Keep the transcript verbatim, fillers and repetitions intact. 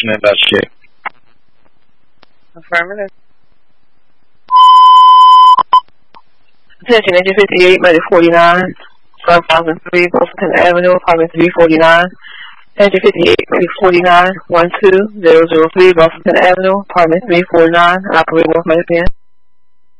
information to investigate. Affirmative. Attention, engine fifty-eight, Medic forty-nine, five thousand three, Wilson Avenue, apartment three forty-nine. Engine fifty-eight, Medic forty-nine, one two zero zero three, Wilson Avenue, apartment three forty-nine, operating with Medic